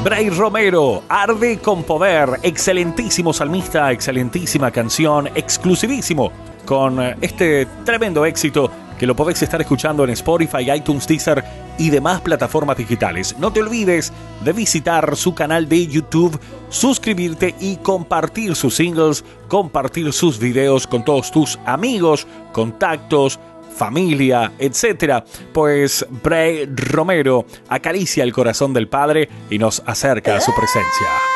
Bray Romero, Arde con Poder, excelentísimo salmista, excelentísima canción, exclusivísimo con este tremendo éxito que lo podés estar escuchando en Spotify, iTunes, Deezer y demás plataformas digitales. No te olvides de visitar su canal de YouTube, suscribirte y compartir sus singles, compartir sus videos con todos tus amigos, contactos, familia, etcétera, pues Bray Romero acaricia el corazón del Padre y nos acerca a su presencia.